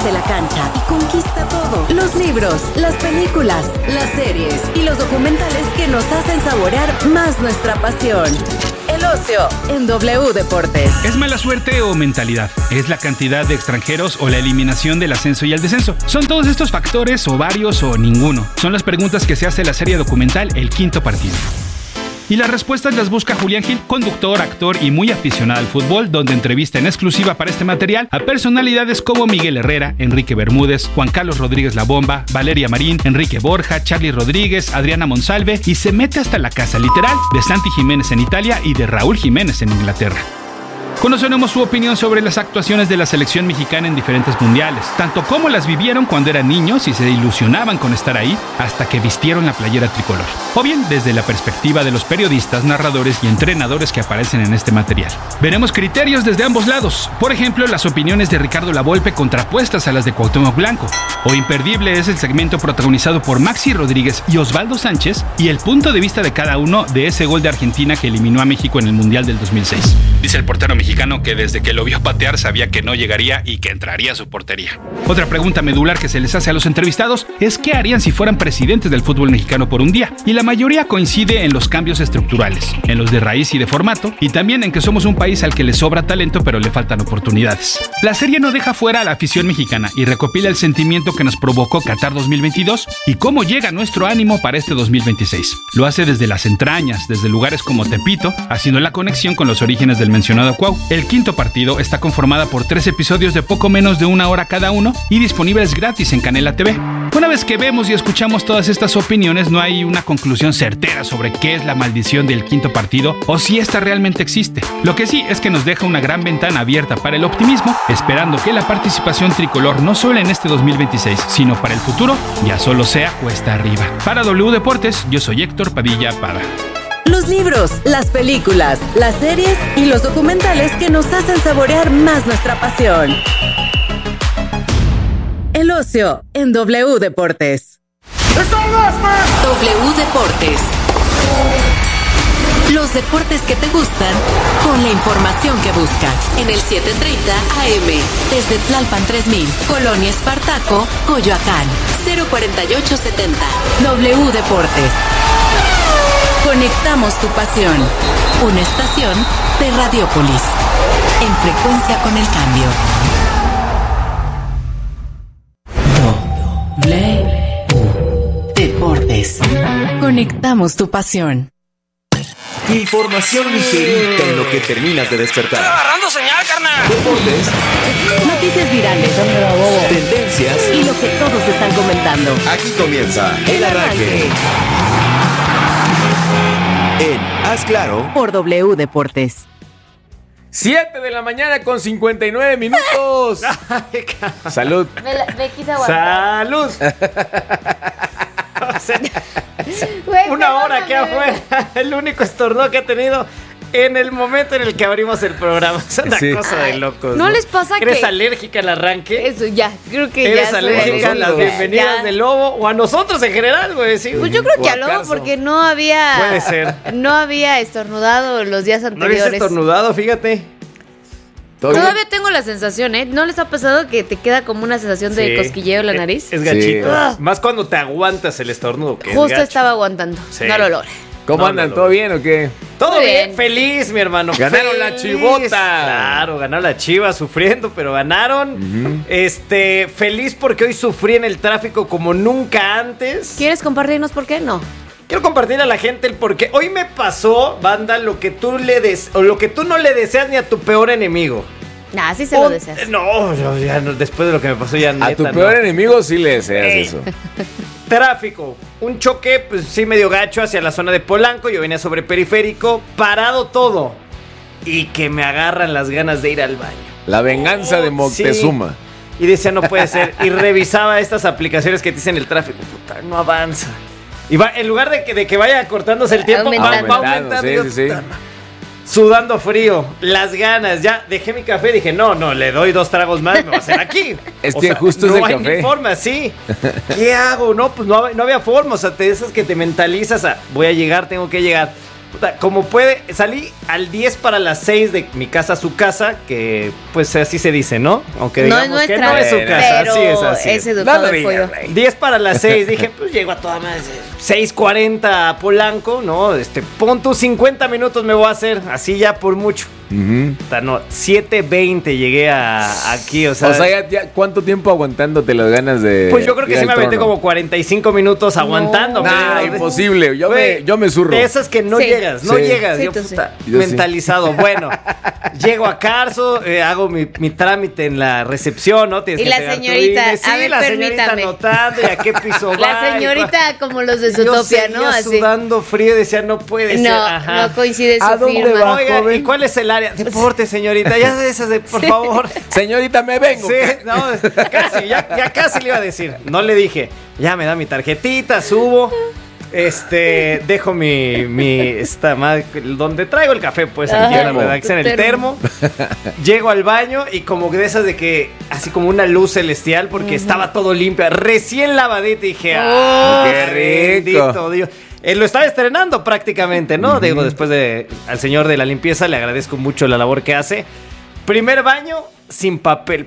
de la cancha y conquista todo. Los libros, las películas, las series y los documentales que nos hacen saborear más nuestra pasión. El ocio en W Deportes. ¿Es mala suerte o mentalidad? ¿Es la cantidad de extranjeros o la eliminación del ascenso y el descenso? ¿Son todos estos factores o varios o ninguno? Son las preguntas que se hace la serie documental El Quinto Partido. Y las respuestas las busca Julián Gil, conductor, actor y muy aficionado al fútbol, donde entrevista en exclusiva para este material a personalidades como Miguel Herrera, Enrique Bermúdez, Juan Carlos Rodríguez La Bomba, Valeria Marín, Enrique Borja, Charly Rodríguez, Adriana Monsalve, y se mete hasta la casa literal de Santi Jiménez en Italia y de Raúl Jiménez en Inglaterra. Conoceremos su opinión sobre las actuaciones de la selección mexicana en diferentes mundiales, tanto como las vivieron cuando eran niños y se ilusionaban con estar ahí hasta que vistieron la playera tricolor, o bien desde la perspectiva de los periodistas, narradores y entrenadores que aparecen en este material. Veremos criterios desde ambos lados, por ejemplo, las opiniones de Ricardo Lavolpe contrapuestas a las de Cuauhtémoc Blanco, o imperdible es el segmento protagonizado por Maxi Rodríguez y Osvaldo Sánchez y el punto de vista de cada uno de ese gol de Argentina que eliminó a México en el Mundial del 2006. Dice el portero mexicano que desde que lo vio patear sabía que no llegaría y que entraría a su portería. Otra pregunta medular que se les hace a los entrevistados es qué harían si fueran presidentes del fútbol mexicano por un día, y la mayoría coincide en los cambios estructurales, en los de raíz y de formato, y también en que somos un país al que le sobra talento pero le faltan oportunidades. La serie no deja fuera a la afición mexicana y recopila el sentimiento que nos provocó Qatar 2022 y cómo llega nuestro ánimo para este 2026. Lo hace desde las entrañas, desde lugares como Tepito, haciendo la conexión con los orígenes del mencionado Cuau. El Quinto Partido está conformada por 3 episodios de poco menos de 1 hora cada uno y disponibles gratis en Canela TV. Una vez que vemos y escuchamos todas estas opiniones, no hay una conclusión certera sobre qué es la maldición del Quinto Partido o si esta realmente existe. Lo que sí es que nos deja una gran ventana abierta para el optimismo, esperando que la participación tricolor no solo en este 2026, sino para el futuro, ya solo sea cuesta arriba. Para W Deportes, yo soy Héctor Padilla Pada. Los libros, las películas, las series y los documentales que nos hacen saborear más nuestra pasión. El ocio en W Deportes. W Deportes. Los deportes que te gustan con la información que buscas. En el 730 AM. Desde Tlalpan 3000, Colonia Espartaco, Coyoacán. 04870. W Deportes. Conectamos tu pasión. Una estación de Radiópolis. En frecuencia con el cambio. W Deportes. Conectamos tu pasión. Información ligerita en lo que terminas de despertar. ¡Estoy agarrando señal, carnal! Deportes. Noticias virales. Tendencias. Y lo que todos están comentando. Aquí comienza El Arranque. En Haz Claro por W Deportes. 7 de la mañana con 59 minutos. Salud. Me quise aguantar. ¡Salud! Güey, Una hora perdóname. que afuera. El único estornudo que he tenido en el momento en el que abrimos el programa. Es una cosa de locos. ¿No les pasa ¿Eres que- alérgica al arranque? Eso, ya, creo que ¿Eres ya. alérgica a las Ya. bienvenidas del lobo o a nosotros en general, güey? Sí, Pues yo creo que ¿o a Lobo, acaso? porque no había. Puede ser. No había estornudado los días No eres anteriores. estornudado, fíjate. Todavía tengo la sensación, ¿eh? ¿No les ha pasado que te queda como una sensación de Sí. cosquilleo en la nariz? Es gachito. Sí. Más cuando te aguantas el estornudo. Que es Justo gacho. estaba aguantando. Sí. No lo logré. ¿Cómo No, andan? no, ¿Todo bien o qué? Todo Muy bien, bien. feliz, mi hermano. Ganaron la Chivota. Claro, ganaron la Chivas sufriendo, pero ganaron. Feliz porque hoy sufrí en el tráfico como nunca antes. ¿Quieres compartirnos por qué? No. Quiero compartir a la gente el por qué. Hoy me pasó, banda, lo que tú lo que tú no le deseas ni a tu peor enemigo. Nah, sí se lo deseas. No, ya no, después de lo que me pasó ya A neta, tu no. peor enemigo sí le deseas Ey. eso. Tráfico, un choque, pues sí, medio gacho hacia la zona de Polanco. Yo venía sobre periférico, parado todo. Y que me agarran las ganas de ir al baño. La venganza de Moctezuma. Sí. Y decía, no puede ser. Y revisaba estas aplicaciones que te dicen el tráfico. Puta, no avanza. Y va, en lugar de que vaya cortándose el tiempo, va aumentando. Sí, Digo, sí, sí. puta madre. Sudando frío, las ganas, ya dejé mi café, dije, no, le doy 2 tragos más, me va a hacer aquí. Es que justo es no el hay café. ni forma, sí. ¿Qué hago? No, pues no había forma, o sea, de esas que te mentalizas a, voy a llegar, tengo que llegar. Como puede, salí al 10 para las 6 de mi casa a su casa, que pues así se dice, ¿no? Aunque No es digamos que nuestra, no es su casa, pero así es, así es es. educado el pollo. 10 para las 6, dije, pues llego a toda madre, 6:40 a Polanco, ¿no? Pon tus 50 minutos me voy a hacer, así ya por mucho. No, 7:20 llegué aquí, o sea, ya, ¿cuánto tiempo aguantándote las ganas de pues yo creo que ir sí al me aventé trono? como 45 minutos aguantando. Nah, imposible, yo me zurro. De esas que no Sí. llegas, no Sí. llegas. Sí, Yo, tú puta, sí. Yo sí. mentalizado. Bueno, llego a Carso, hago mi trámite en la recepción, ¿no? Tienes Y que la pegar tu señorita, INE. Sí, a ver, la señorita permítame. anotando y a qué piso va. La señorita como los de Yo Zootopia, ¿no? seguía Así. sudando frío, decía, no puede ser. No, Ajá. no coincide ¿A su dónde firma. va? Oiga, joven? ¿y cuál es el área? Deporte, señorita. Ya de esas, por favor. Señorita, me vengo. Sí, no, casi, ya casi le iba a decir. No le dije, ya me da mi tarjetita, subo. Dejo esta madre, donde traigo el café, pues aquí en la Termo. redacción, en el termo. Llego al baño y como de esas de que, así como una luz celestial, porque estaba todo limpio, recién lavadito, y dije, ¡ah, qué rico! bendito Dios! Lo estaba estrenando prácticamente, ¿no? Digo, después al señor de la limpieza le agradezco mucho la labor que hace. Primer baño, sin papel.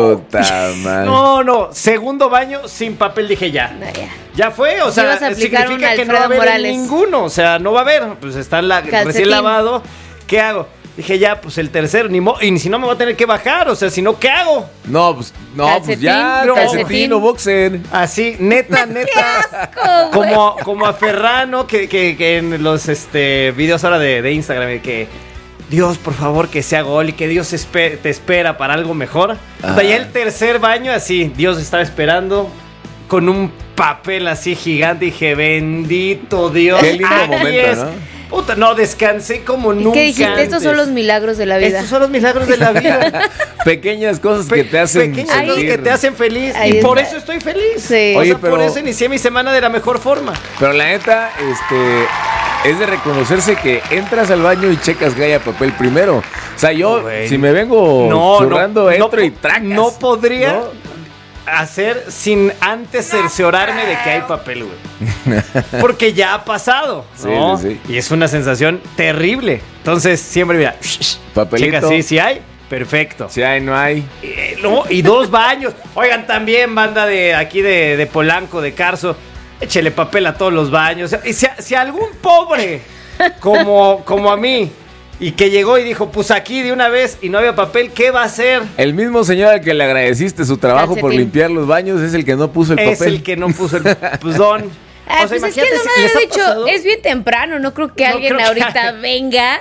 Puta madre. No. Segundo baño, sin papel. Dije ya. No, ya. Ya fue, o sea, Ibas a aplicar significa un que no va a Alfredo haber Morales. ninguno. O sea, no va a haber. Pues está Calcetín. recién lavado. ¿Qué hago? Dije ya, pues el tercero, y si no me voy a tener que bajar. O sea, si no, ¿qué hago? Pues ya, no. calcetín o boxer. Así, neta. asco, güey. Como a Ferrano, que en los videos ahora de Instagram, de que Dios, por favor, que sea gol y que Dios te espera para algo mejor. O sea, ya el tercer baño, así, Dios estaba esperando con un papel así gigante. Dije, bendito Dios. Qué lindo aquí momento, es. ¿no? Puta, no, descansé como ¿Y nunca qué dijiste? antes. Estos son los milagros de la vida. Estos son los milagros de la vida. Pequeñas cosas que te hacen Pequeñas cosas sentir. que te hacen feliz. Ahí Y por está. eso estoy feliz. Sí. O Oye, sea, por pero- eso inicié mi semana de la mejor forma. Pero la neta, es de reconocerse que entras al baño y checas que haya papel primero. O sea, yo, Güey. si me vengo zurrando, entro y tracas. No podría ¿No? hacer sin antes cerciorarme de que hay papel, güey. Porque ya ha pasado, ¿no? Sí. Y es una sensación terrible. Entonces, siempre mira, Papelito. checa, sí, si hay, perfecto. Si hay, no hay. No, y 2 baños. Oigan, también banda de aquí de Polanco, de Carso, échele papel a todos los baños. Y si algún pobre como a mí, y que llegó y dijo, pues aquí de una vez y no había papel, ¿qué va a hacer? El mismo señor al que le agradeciste su trabajo por Calcetín. limpiar los baños es el que no puso el Es papel. el que no puso el don. Ay, O sea, pues es que imagínate no si me les había ha dicho, pasado. es bien temprano, no creo que No alguien creo que ahorita alguien- venga,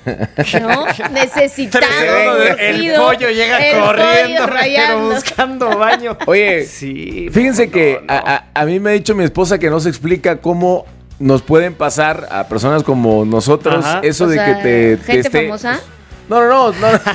¿no? Necesitando. El urgido, pollo llega el corriendo, pollo pero rayando. buscando baño. Oye, Sí, fíjense no, que no. a mí me ha dicho mi esposa que no se explica cómo nos pueden pasar a personas como nosotros Ajá. eso O de sea, que te gente esté- famosa. No.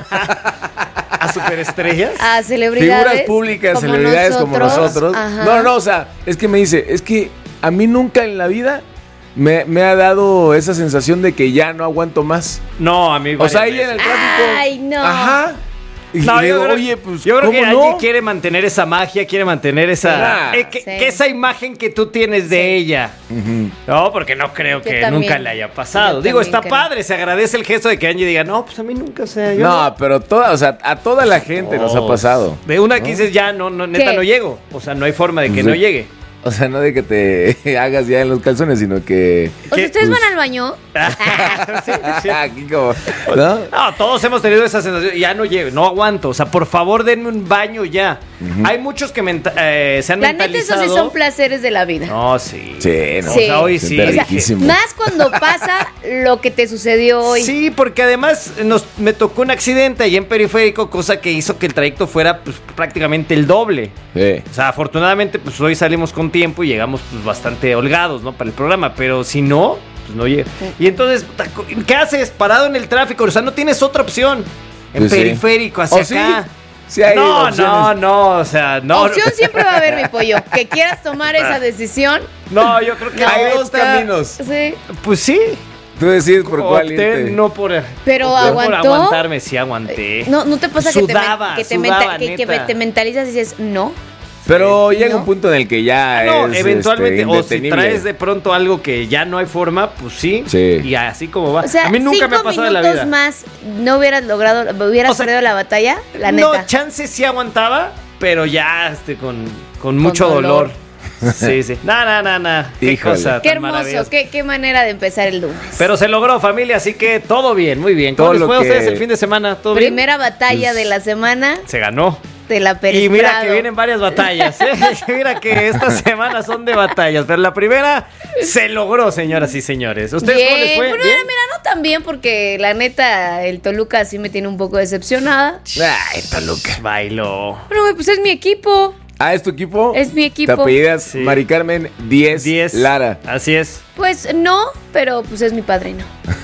a superestrellas. A celebridades. Figuras públicas, como celebridades como nosotros. Ajá. No, o sea, es que me dice, es que a mí nunca en la vida me ha dado esa sensación de que ya no aguanto más. No, a mí O sea, varias ahí en el veces. tráfico. Ay, no. Ajá. Y No, digo, yo creo, oye, pues, yo creo que ¿cómo Angie no? quiere mantener esa magia, quiere mantener esa... Ah. que Sí. esa imagen que tú tienes de ella. No, porque no creo Yo que también. nunca le haya pasado. Yo Digo, también está creo. padre, se agradece el gesto de que Angie diga, no, pues a mí nunca, o sea, yo No, pero a toda la gente nos ha pasado. De una que dices, ya, no, neta, ¿Qué? no llego. O sea, no hay forma de que Pues no sí. llegue. O sea, no de que te hagas ya en los calzones, sino que... O sea, ¿ustedes Pues- van al baño? Sí, sí. Aquí como... ¿no? No, todos hemos tenido esa sensación. Ya no llego, no aguanto. O sea, por favor, denme un baño ya. Hay muchos que se han La neta, mentalizado. esos sí son placeres de la vida. No, sí. Sí, no. O sea, hoy sí. Siente O sea, riquísimo. más cuando pasa lo que te sucedió hoy. Sí, porque además me tocó un accidente ahí en Periférico, cosa que hizo que el trayecto fuera pues, prácticamente el doble. Sí. O sea, afortunadamente, pues hoy salimos con tiempo y llegamos pues, bastante holgados, ¿no? Para el programa, pero si no, pues no llega. Y entonces, puta, ¿qué haces? Parado en el tráfico, o sea, no tienes otra opción. En Pues sí. Periférico, hacia ¿Oh, sí? acá. Sí hay no, opciones. o sea, no. Opción siempre va a haber, mi pollo. Que quieras tomar esa decisión. No, yo creo que Hay ahorita- dos caminos. Sí. Pues sí. Tú decides por cuál Opté irte. no por... Pero opté por aguantó. aguantarme, sí aguanté. No te pasa Sudaba, que neta. te mentalizas y dices, no. Pero llega un punto en el que ya No, es eventualmente, o si indetenible. traes de pronto algo que ya no hay forma, pues sí. Sí. Y así como va. O sea, a mí nunca me ha 5 pasado en la minutos vida. más no hubieras logrado, hubieras O sea, perdido la batalla, la No, neta. chance sí aguantaba, pero ya con mucho dolor. dolor. Sí, sí. Qué Híjole. cosa Qué tan hermoso, maravillosa. qué manera de empezar el lunes. Pero se logró, familia, así que todo bien, muy bien. Todo ¿Cómo les lo fue a que- ustedes el fin de semana? ¿Todo bien? Primera batalla de la semana Se ganó. de la Pérez Y mira Prado. que vienen varias batallas, ¿eh? Mira que estas semanas son de batallas, pero la primera se logró, señoras y señores. ¿Ustedes cómo les fue? Bueno, ¿Bien? mira, no tan bien porque la neta el Toluca sí me tiene un poco decepcionada. Ay, Toluca. Bailó. Bueno, güey, pues es mi equipo. Ah, ¿es tu equipo? Es mi equipo. Te apellidas Sí. Mari Carmen 10 Lara. Así es. Pues no, pero pues es mi padrino.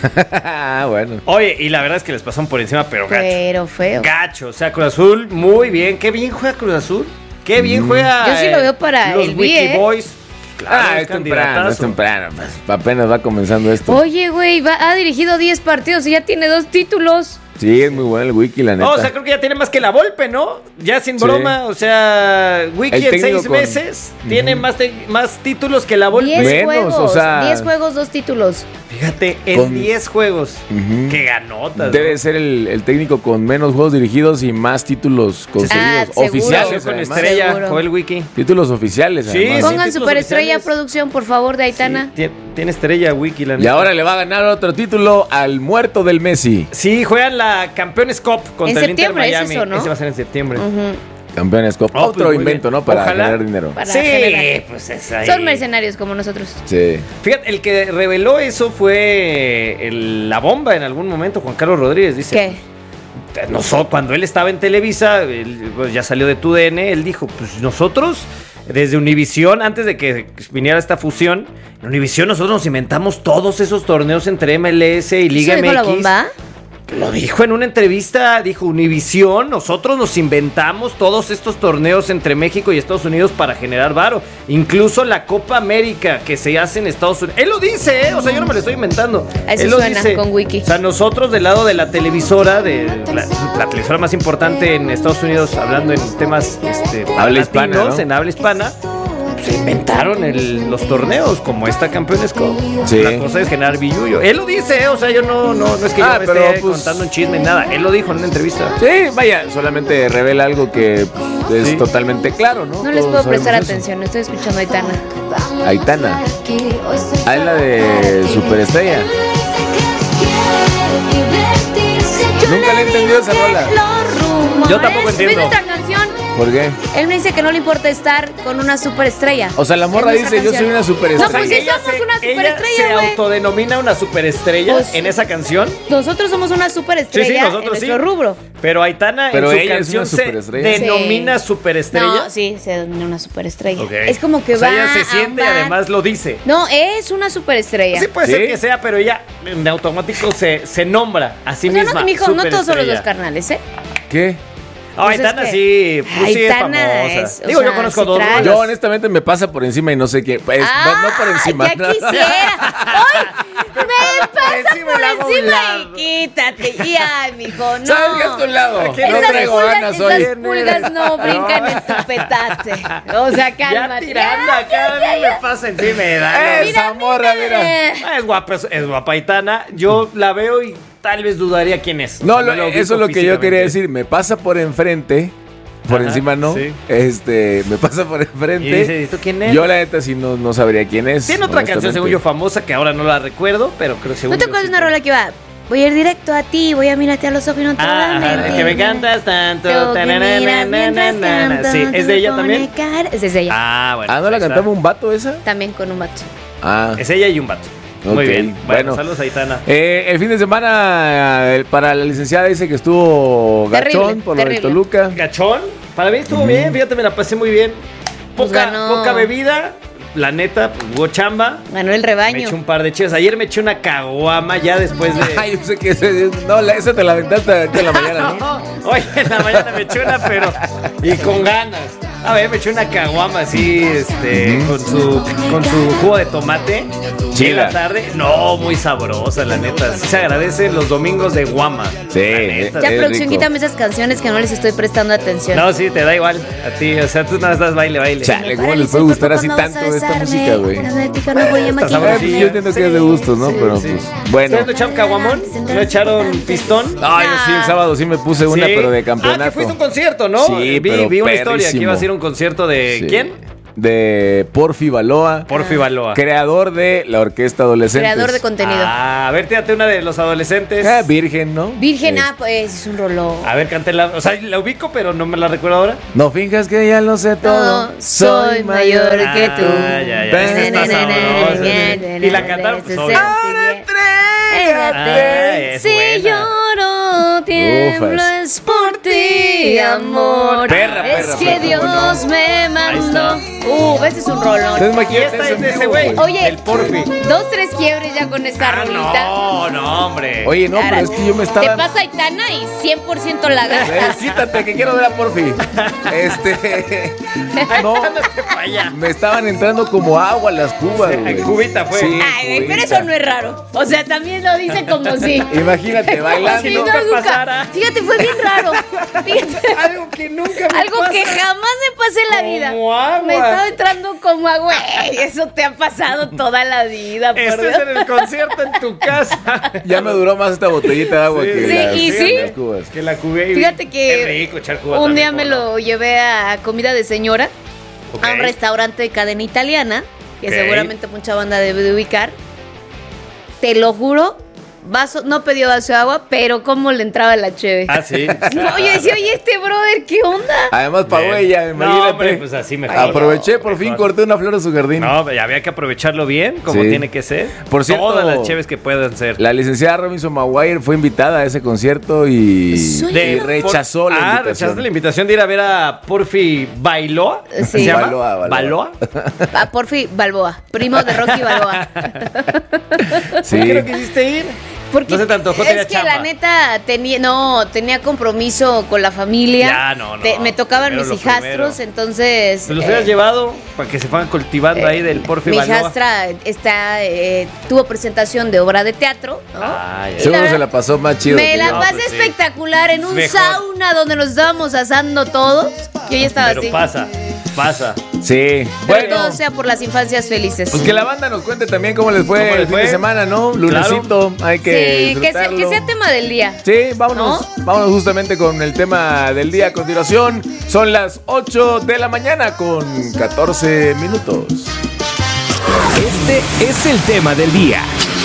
Bueno. Oye, y la verdad es que les pasaron por encima, pero gacho. Pero feo. Gacho. O sea, Cruz Azul, muy bien. Qué bien juega Cruz Azul. Qué bien juega. Yo sí lo veo para los el Wiki BIE. Boys. Claro, Es temprano, candidatazo. es temprano. Pues, apenas va comenzando esto. Oye, güey, ha dirigido 10 partidos y ya tiene 2 títulos. Sí, es muy bueno el wiki, la neta. No, o sea, creo que ya tiene más que la Volpe, ¿no? Ya sin Sí. broma, o sea, Wiki El en técnico 6 con- meses tiene más títulos que la Volpe. 10 Menos, juegos, o sea- 10 juegos, 2 títulos. Fíjate, en Con- 10 juegos. Ujú. Qué ganotas. Debe ¿no? ser el técnico con menos juegos dirigidos y más títulos conseguidos. seguro. Oficiales, Con además. Estrella, Seguro. Joel Wiki. Títulos oficiales, Sí, además. sí. Pongan títulos superestrella oficiales. producción, por favor, de Aitana. Sí, tiene estrella Wiki, la Y neta. ahora le va a ganar otro título al muerto del Messi. Sí, juegan la Campeones Cup contra En el Inter septiembre es Miami. eso, ¿no? Ese va a ser en septiembre. Ujú. Campeones Cup. Oh, Otro pues muy invento, bien. ¿no? Para Ojalá. ganar dinero. Para Sí, generar. pues es ahí. Son mercenarios como nosotros. Sí. Fíjate, el que reveló eso fue la bomba en algún momento, Juan Carlos Rodríguez. Dice, ¿Qué? cuando él estaba en Televisa, pues, ya salió de TUDN, él dijo, pues nosotros, desde Univisión, antes de que viniera esta fusión, en Univisión nosotros nos inventamos todos esos torneos entre MLS y Liga ¿Eso MX. dijo la bomba? Lo dijo en una entrevista, dijo Univisión, nosotros nos inventamos todos estos torneos entre México y Estados Unidos para generar varo. Incluso la Copa América que se hace en Estados Unidos. Él lo dice, o sea, yo no me lo estoy inventando. Así Él lo suena, con Wiki. O sea, nosotros del lado de la televisora, de la televisora más importante en Estados Unidos, hablando en temas Habla hispana, latinos, ¿no? en habla hispana, se inventaron los torneos como esta Campeones Cup. Sí. La cosa es generar billuyo. Él lo dice, o sea, yo no es que yo me pero, esté pues, contando un chisme ni nada. Él lo dijo en una entrevista. Sí, vaya, solamente revela algo que pues, es Sí. totalmente claro, ¿no? No les Todos puedo prestar sabemos eso. atención, estoy escuchando a Aitana. Aitana. Ah, es la de Superestrella. Nunca le he entendido esa rola. Yo tampoco entiendo. ¿Viste esta canción? ¿Por qué? Él me dice que no le importa estar con una superestrella. O sea, la morra En esa dice, yo soy canción. una superestrella. No, pues sí, ella somos una ella superestrella, se güey. autodenomina una superestrella Pues, en esa canción. Nosotros somos una superestrella Sí, sí, en nosotros nuestro sí. rubro. Pero Aitana Pero en su ella es canción una se superestrella. denomina Sí. superestrella. No, sí, se denomina una superestrella. Ok. Es como que O sea, va ella se a siente y amar. además lo dice. No, es una superestrella. Sí puede ¿Sí? ser que sea, pero ella en automático se nombra a sí O sea, misma. no, mijo, no todos son los dos superestrella. carnales, ¿eh? ¿Qué? Pues Aitana es que sí, pues sí es Aitana famosa. es, o Digo, yo sea, conozco sí dos trae. rolas. Yo honestamente me pasa por encima y no sé qué. Pues, no por encima. Ya quisiera. ¡Ay! Me pasa encima por la hago a un encima lado. y quítate. Y ay, mijo, no. ¿Sabes qué es tu lado? Aquí No Esas traigo pulgas, ganas hoy. esas pulgas no brincan en tu petate. O sea, Ya cálmate. tirando acá, a mí me pasa encima y me da. Esa morra, mira. Es guapa, es guapa Aitana. Yo la veo y tal vez dudaría quién es. No, O sea, la ubico eso es lo que yo quería físicamente. decir. Me pasa por enfrente. Por Ajá, encima no. sí. Me pasa por enfrente. Y dice, ¿esto quién es? Yo la neta sí no sabría quién es. Tiene otra canción, honestamente. según yo, famosa, que ahora no la recuerdo, pero creo que según ¿No te yo acuerdas sí de una rola que iba? Voy a ir directo a ti, voy a mirarte a los ojos y no te voy a ajá, mentir. que me cantas tanto. Yo que miras mientras canto, Sí, ¿es de ella también? Es de ella. Ah, bueno. Ah, ¿no la ahí está. cantaba un vato esa? También con un vato. Ah. Es ella y un vato. Muy Ok, bien. Bueno, bueno. saludos a Aitana. El fin de semana para la licenciada dice que estuvo Terrible, gachón por lo de terrible. Toluca. Gachón, para mí estuvo bien, fíjate, me la pasé muy bien. Pues ganó. Poca bebida, la neta, pues, hubo chamba. Ganó el Me rebaño. eché un par de chivas. Ayer me eché una caguama ya después de. Ay, yo sé que esa te la aventaste ahorita en la mañana, ¿no? Hoy en la mañana me eché una, pero. Y con ganas. A ver, me eché una caguama así, con su jugo de tomate. Chila. En la tarde. No, muy sabrosa, la neta. Sí se agradece los domingos de guama. Sí, La neta. Ya, es producción, rico. quítame esas canciones que no les estoy prestando atención. No, sí, te da igual a ti. O sea, tú nada más das baile. Chale, ¿cómo les puede gustar así tanto esta música, güey? No voy a Está maquillarme. sabroso. Yo entiendo que es de gustos, ¿no? Sí, Pero sí. pues, bueno. ¿Ustedes no echaron caguamón? ¿No echaron pistón? No, yo sí, el sábado sí me puse una, Sí. pero de campeonato. Ah, que fuiste a un concierto, ¿no? Sí, vi pero una historia que perrísimo. ibas a ir a un concierto de... Sí. ¿Quién? De Porfi Baloa, Porfi Baloa. creador de la Orquesta Adolescentes. Creador de contenido. A ver, tírate una de los adolescentes. Virgen, ¿no? Virgen, pues es un rolón. A ver, cántela. O sea, la ubico, pero no me la recuerdo ahora. No finjas que ya lo sé todo. Soy mayor que tú. Ya. Esta está sabrosa. Y la cantaron, pues, obvio. Ah, es Si buena. lloro, tiemblo, Ufas. es por ti, amor. Perra, es que perra, Dios ¿cómo me mandó. Este es un rolón. Entonces, Y imagínate esta eso es de en ese vivo, güey. Oye, El Porfi. 2-3 quiebres ya con esta rolita. No, hombre. Oye, no, pero es que yo me Te estaba... pasa Aitana y 100% la gastas. Quítate, que quiero ver a Porfi. No, Ándate pa' allá. me estaban entrando como agua las cubas, Sí, güey. cubita fue. Sí, Ay, güey, pero cubita. eso no es raro. O sea, también lo dice como si. Imagínate, bailando. Si nunca pasara. Fíjate, fue bien raro. Fíjate. Algo que nunca me Algo pasa. que jamás me pasé en la vida. Como agua. Me estaba entrando como agua. Güey, eso te ha pasado toda la vida, por Estás Dios. en el concierto en tu casa. Ya me duró más esta botellita de agua Sí. que Sí, las, y sí. las cubas. Que la cubé. Fíjate que Qué rico echar cuba un día también, me ¿no? lo llevé a comida de señora Ok. a un restaurante de cadena italiana, que Ok. seguramente mucha banda debe de ubicar. Te lo juro, no pidió vaso de agua, pero cómo le entraba la cheve. Ah, sí. No, yo decía, oye, este brother, ¿qué onda? Además pagó ella, No, imagínate. hombre, pues así mejor. Aproveché, por fin Mejor. corté una flor de su jardín. No, ya había que aprovecharlo bien, como Sí. tiene que ser. Por cierto, Todas las cheves que puedan ser. La licenciada Robinson Maguire fue invitada a ese concierto y, y rechazó la invitación. rechazaste la invitación de ir a ver a Porfi Bailoa. Sí. ¿Se llama? Baloa. ¿Baloa? A Porfi Balboa, primo de Rocky Balboa. Sí. ¿Por qué no quisiste ir? Porque No se te antojó, tenía es que chamba. la neta tenía compromiso con la familia. Ya, no. Me tocaban Primero mis lo hijastros, primero. entonces. ¿Te los hubieras llevado para que se fueran cultivando ahí del Porfi Mi Baloa? hijastra tuvo presentación de obra de teatro, ¿no? Ay, ay, Seguro la se la pasó más chido. Me que la yo. pasé pues sí. espectacular en un Mejor. sauna donde nos estábamos asando todos. Yo ya estaba pero así. pasa. Sí. Pero Bueno, todo sea por las infancias felices. pues que la banda nos cuente también cómo les fue ¿Cómo les el fin fue? de semana, ¿no? Lunesito, hay que Sí, que sea disfrutarlo. tema del día. Sí, vámonos justamente con el tema del día a continuación. Son las 8 de la mañana con 14 minutos. Este es el tema del día.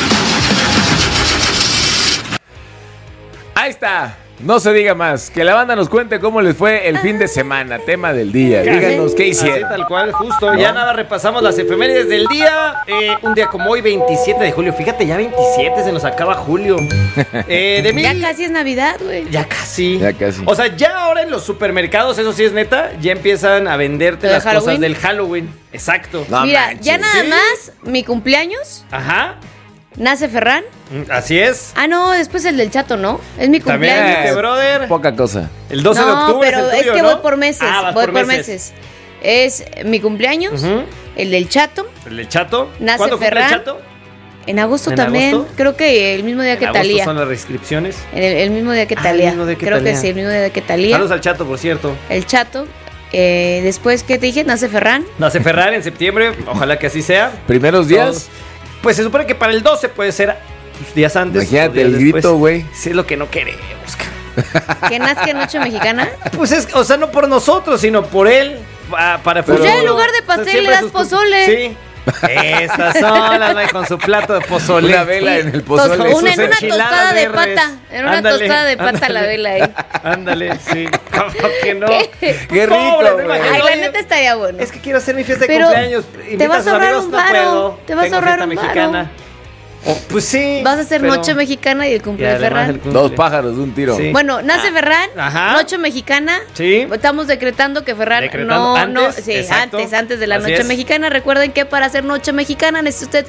Ahí está. No se diga más. Que la banda nos cuente cómo les fue el fin de semana. Tema del día. Díganos qué Así hicieron. tal cual, justo. Ya nada, repasamos las efemérides del día. Un día como hoy, 27 de julio. Fíjate, ya 27, se nos acaba julio. Ya casi es Navidad, güey. Ya casi. Ya casi. O sea, ya ahora en los supermercados, eso sí es neta, ya empiezan a venderte ¿Lo de las cosas Halloween? del Halloween. Exacto. No Mira, manches. ya nada ¿Sí? más, mi cumpleaños, Ajá. nace Ferran. Así es. Ah, no, después el del Chato, ¿no? Es mi También cumpleaños. este brother. Poca cosa. El 12 de No, octubre pero es el tuyo, que ¿no? voy por meses. Vas Voy por meses. Es mi cumpleaños, Ujú. el del Chato, El del Chato. Nace ¿Cuándo cumple Ferran. el Chato? en agosto ¿En también. agosto? Creo que el mismo día que En agosto Talía. son las restricciones. El mismo día que Ah, Talía. el mismo día que Creo Thalía. que sí, el mismo día que Talía. Saludos al Chato, por cierto. El Chato. Después, ¿qué te dije? Nace Ferran. Nace Ferran en septiembre. Ojalá que así sea. Primeros días. Pues se supone que para el 12 puede ser días antes. Imagínate o días el después. grito, güey. Sí, es lo que no queremos. Que nazca en Noche Mexicana. Pues es, o sea, no por nosotros, sino por él. Para Pues ya en futuro. lugar de O sea, pastel siempre le das sus- pozole. Sí. Estas son las güey, con su plato de pozole. Una vela en el Pues, pozole. una en Sus una enchiladas tostada de verdes. pata. En una Ándale, tostada de pata ándale. la vela ahí. Ándale, sí. ¿Cómo que no? Qué rico, Pobre, güey. imagínate, Ay, la oye, neta estaría bueno. Es que quiero hacer mi fiesta de Pero cumpleaños. te Invita vas sus a ahorrar amigos, un no varo. puedo. Te vas a Tengo ahorrar fiesta un varo. mexicana. Pues sí. Vas a hacer pero- Noche Mexicana y el Y cumple de además Ferran. el cumple. Dos pájaros de un tiro. Sí. Bueno, nace Ferran, Ajá. Noche Mexicana. Sí. Estamos decretando que Ferran Decretando no, antes, sí, exacto. antes de la Así Noche es. Mexicana. Recuerden que para hacer Noche Mexicana necesita usted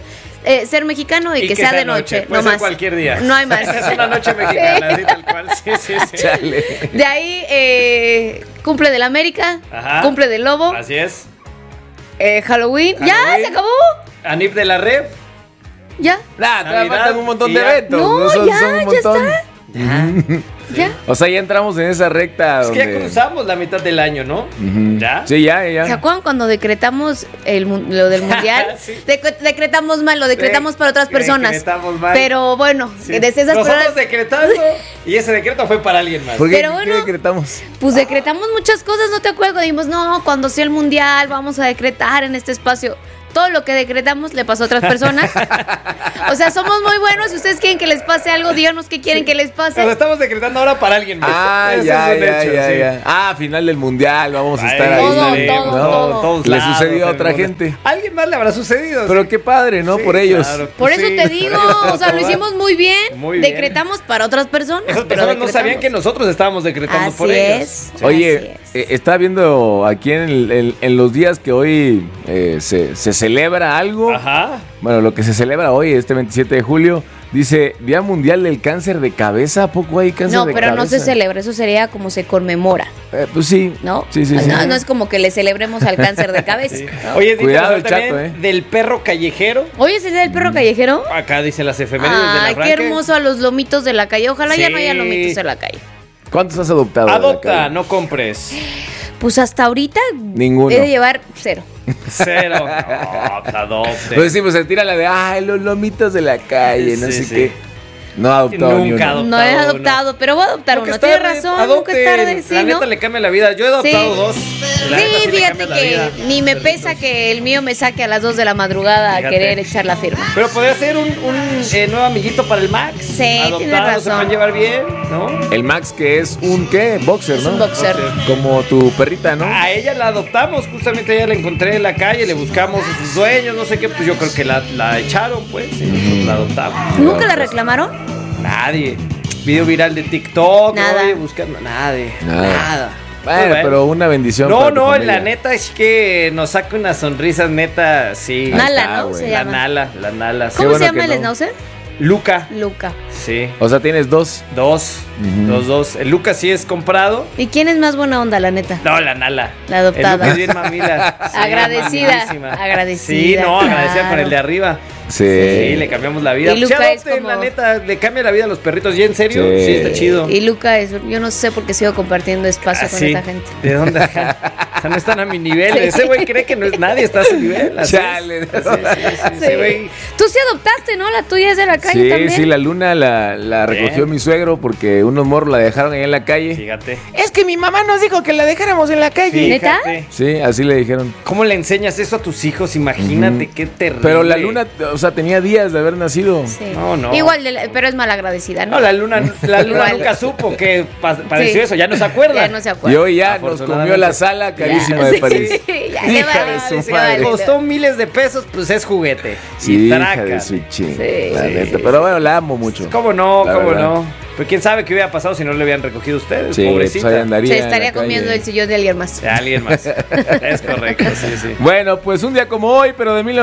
ser mexicano y que sea de noche. Puede No ser más. cualquier día. No hay más. Es una noche mexicana, así tal cual. Sí. Chale. De ahí, cumple del América, Ajá. cumple del Lobo, Así es. Halloween. Ya, Halloween. se acabó. Anip de la Red. Ya. Todavía Navidad, faltan un montón y de ya. eventos. No, son ya, un ya montón. Ya. O sea, ya entramos en esa recta Es que ya donde... cruzamos la mitad del año, ¿no? Ujú. ¿Ya? Sí, ya. ¿Se acuerdan cuando decretamos lo del mundial? Sí. Decretamos mal, lo decretamos para otras personas. Decretamos mal. Pero bueno, Sí. desde esas Nosotros personas, decretando y ese decreto fue para alguien más. ¿Por qué, Pero ¿qué bueno. decretamos? pues decretamos muchas cosas, ¿no te acuerdas? Dijimos, no, cuando sea el mundial vamos a decretar en este espacio. Todo lo que decretamos le pasó a otras personas. O sea, somos muy buenos. Si ustedes quieren que les pase algo, díganos qué quieren que les pase. Nos estamos decretando ahora para alguien más. Ah, Ese ya, es un hecho, sí. ya. Ah, final del mundial, vamos a Ahí estar ahí. Todo, estaremos, todo, ¿no? todo. todos Le lados, sucedió a en otra el mundo. gente. A alguien más le habrá sucedido. Pero qué padre, ¿no? Sí, Por ellos. claro. Por Pues eso sí, te digo, o sea, lo hicimos muy bien. Muy bien. Decretamos para otras personas. Esas pero personas no sabían que decretamos. nosotros estábamos decretando Así por ellos. es. Oye, Así es. estaba viendo aquí en los días que hoy se celebra algo. Ajá. Bueno, lo que se celebra hoy, este 27 de julio, dice Día Mundial del Cáncer de Cabeza. ¿A poco hay cáncer No, de pero cabeza? no se celebra, eso sería como se conmemora, Pues sí. ¿no? Sí. No es como que le celebremos al cáncer de cabeza. Sí. ¿no? Oye, dice Cuidado el también chato, del perro callejero. Oye, ¿ese es el perro callejero? Acá dice las efemérides del Ay, arranque. qué hermoso a los lomitos de la calle. Ojalá ya no haya Sí. lomitos en la calle. ¿Cuántos has adoptado? de la Adopta, calle? no compres. Pues hasta ahorita Ninguno. he de llevar 0. Cero. No, pues adopte. Pues sí, pues se tira la de, ay, los lomitos de la calle, no Sí, sé sí. qué. No ha adoptado ni Nunca uno. adoptado. No he adoptado, pero voy a adoptar Nunca uno. es Tienes tarde, razón, adopten. nunca es tarde, sí, La ¿no? neta le cambia la vida. Yo he adoptado Sí. 2. La neta Sí, le fíjate cambia la que vida. ni me pesa que el mío me saque a las 2 de la madrugada Fíjate. a querer echar la firma. Pero podría ser un nuevo amiguito para el Max. Sí, tienes Adoptado, razón. se pueden llevar bien, ¿no? El Max, que es un, ¿qué? Boxer, Es ¿no? un boxer. Como tu perrita, ¿no? A ella la adoptamos, justamente ella la encontré en la calle, le buscamos sus dueños, no sé qué, pues yo creo que la echaron, pues, y nosotros la adoptamos. ¿Nunca la reclamaron? Nadie. Video viral de TikTok, Nada. oye, buscando, nada. Nada. Muy Bueno, pero una bendición. No, para tu no, familia. la neta es que nos saca unas sonrisas, neta, sí. Ahí Nala, está, ¿no? güey. Se La llama. Nala, sí. ¿Cómo bueno se llama que el no. schnauzer? Luca, Luca. sí. O sea, tienes dos. Dos. El Luca sí es comprado. ¿Y quién es más buena onda, la neta? No, la Nala. La adoptada. El Luca es bien mamila. Sí, Agradecida, mamilísima. agradecida, Sí, no, agradecida claro. con el de arriba. Sí. Sí, le cambiamos la vida. Y Pues Luca sí, es adopten, como- la neta, le cambia la vida a los perritos. ¿Y en serio? Sí. Sí, está chido. Y Luca es, yo no sé por qué sigo compartiendo espacio Ah, con sí. esta gente. ¿De dónde? O sea, no están a mi nivel. Ese güey cree que no es nadie, está a su nivel. así es. Chale. Sí, ese güey. Tú sí adoptaste, ¿no? La tuya es de la calle Sí, también. sí, la luna la recogió mi suegro porque unos morros la dejaron ahí en la calle. Fíjate. Es que mi mamá nos dijo que la dejáramos en la calle. ¿Neta? Fíjate. Sí, así le dijeron. ¿Cómo le enseñas eso a tus hijos? Imagínate qué terrible. Pero la luna, o sea, tenía días de haber nacido. Sí. No. Igual, pero es malagradecida, ¿no? No, la luna Igual. nunca supo que padeció Sí. eso, ya no se acuerda. Ya no se Y acuerda. hoy ya nos comió la sala carísima Ya. de Sí, París. ya, Hija ya de va, su sí, madre. vale. Costó miles de pesos, pues es juguete. Sí, y hija traca. de su ching. Sí. La neta. Pero bueno, la amo mucho. ¿Cómo no? La ¿Cómo verdad. no? Pero quién sabe qué hubiera pasado si no le hubieran recogido ustedes, Sí, pues pobrecita. ahí andaría Se en la estaría calle. comiendo el sillón de alguien más. De alguien más. Es correcto, sí. Bueno, pues un día como hoy, pero de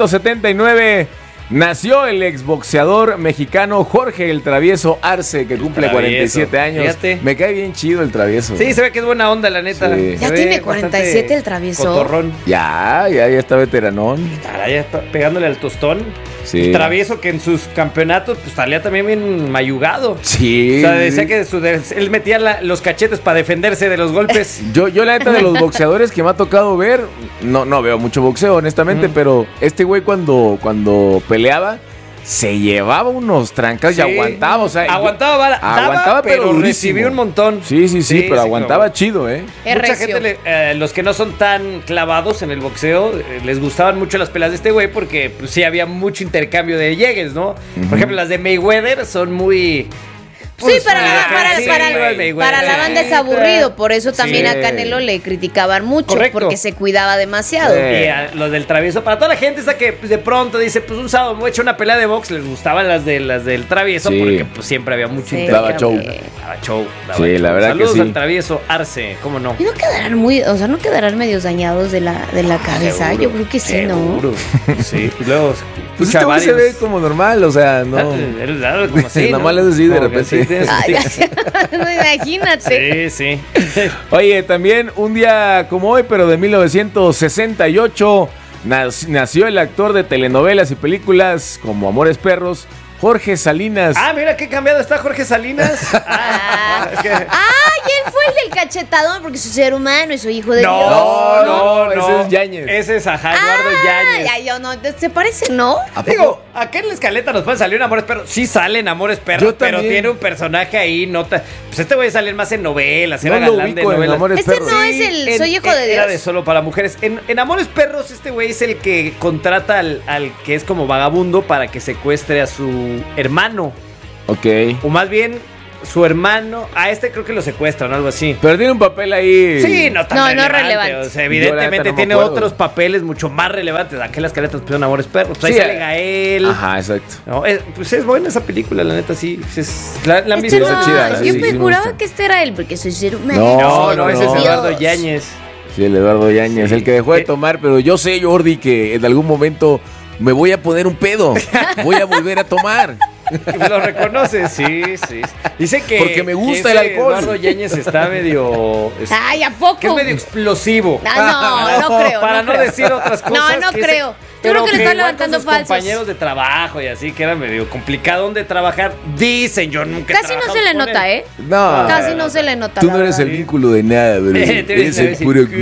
1979, nació el exboxeador mexicano Jorge el Travieso Arce, que cumple Travieso, 47 años. fíjate. Me cae bien chido el Travieso. Sí, se ve que es buena onda, la neta. Sí. Se Ya ve tiene bastante 47 el Travieso. Cotorrón. Ya está veteranón. Estará ya pegándole al tostón. Sí. Y Travieso que en sus campeonatos pues salía también bien mayugado. Sí. O sea, decía que él metía los cachetes para defenderse de los golpes. Yo la neta de los boxeadores que me ha tocado ver, no veo mucho boxeo, honestamente, pero este güey cuando peleaba, se llevaba unos trancas y Sí. aguantaba, o sea, aguantaba, aguantaba, pero pero durísimo. recibía un montón. Sí, pero aguantaba como- chido, ¿eh? Es Mucha recio. gente, los que no son tan clavados en el boxeo, les gustaban mucho las peleas de este güey porque pues, sí había mucho intercambio de llegues, ¿no? Por ejemplo, las de Mayweather son muy... Sí, para la banda es aburrido, por eso también Sí. a Canelo le criticaban mucho, Correcto. porque se cuidaba demasiado. Sí. Y a los del Travieso, para toda la gente esa que pues, de pronto dice, pues un sábado me voy a echar una pelea de box, les gustaban las del Travieso Sí. porque pues siempre había mucho Sí, intercambio. Daba show. Daba show. Sí, la verdad que Saludos sí. al Travieso Arce, ¿cómo no? Y no quedarán no quedarán medios dañados de la cabeza. Seguro, Yo creo que sí, ¿no? seguro. Sí, y luego Pues escucha este güey se varios. ve como normal, o sea, no. Eres raro, como así, Nada ¿no? más le haces así de Como que repente. sí tienes- Ay, no, imagínate. Sí. Oye, también un día como hoy, pero de 1968, nació el actor de telenovelas y películas como Amores Perros, Jorge Salinas. Ah, mira qué cambiado está Jorge Salinas. Es que- Ay, él fue el del cachetadón porque soy ser humano y soy hijo de Dios. No, ese es Yáñez. Ese es ajá, Eduardo Ay, Yáñez. ay, yo no, se parece, ¿no? Digo, acá en la escaleta nos pueden salir en Amores Perros. Sí salen Amores Perros, Yo pero también. tiene un personaje ahí. Pues este voy a salir más en novelas. Era No lo galán de ubico en novelas. Amores Ese Perros. no es el Soy hijo de Era Dios. de solo para mujeres. En Amores Perros, este güey es el que contrata al que es como vagabundo para que secuestre a su hermano. Ok. O más bien, su hermano. A este creo que lo secuestran o algo así. Pero tiene un papel ahí. Sí, no tan No, no relevante. relevante. O sea, Yo, la neta, evidentemente no me tiene acuerdo. otros papeles mucho más relevantes. Aquí en las caletas pusieron Amores Perros. Pues ahí Sí, sale Gael. Ajá, exacto. No, pues es buena esa película, la neta, sí. ¿La han Este visto? no, Está chida, yo sí, me sí me juraba gusta. que este era él porque soy ser humano. No, ese es no. Eduardo Dios. Yáñez. Sí, el Eduardo Yáñez, el que dejó de tomar, pero yo sé, Jordi, que en algún momento me voy a poner un pedo. Voy a volver a tomar. Lo reconoce, sí. Dice que. Porque me gusta que el ese alcohol. Eduardo Yáñez está medio. Ay, ¿a poco? Que es medio explosivo. Ah, no creo. Para no creo. decir otras cosas. No que creo. ese- Yo creo pero que le están igual levantando con sus falsos. compañeros de trabajo y así, que era medio complicado donde trabajar. Dicen, yo nunca he Casi no trabajado se le con nota, él. ¿eh? No. Casi no se le nota. Tú la no eres el verdad. vínculo de nada, bro. Tienes Eres el ese- puro.